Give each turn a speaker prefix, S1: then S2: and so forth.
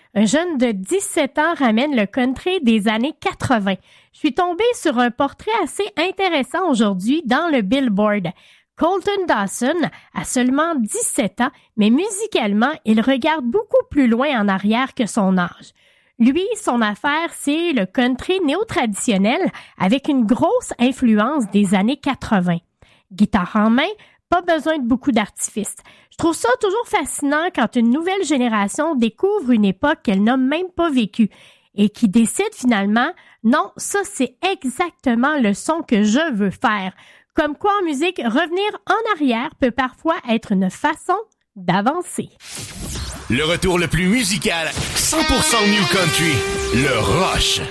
S1: Un jeune de 17 ans ramène le country des années 80. Je suis tombée sur un portrait assez intéressant aujourd'hui dans le Billboard. Colton Dawson a seulement 17 ans, mais musicalement, il regarde beaucoup plus loin en arrière que son âge. Lui, son affaire, c'est le country néo-traditionnel avec une grosse influence des années 80. Guitare en main, pas besoin de beaucoup d'artifices. Je trouve ça toujours fascinant quand une nouvelle génération découvre une époque qu'elle n'a même pas vécue et qui décide finalement, non, ça c'est exactement le son que je veux faire. Comme quoi en musique, revenir en arrière peut parfois être une façon d'avancer.
S2: Le retour le plus musical, 100% New Country, le Rush.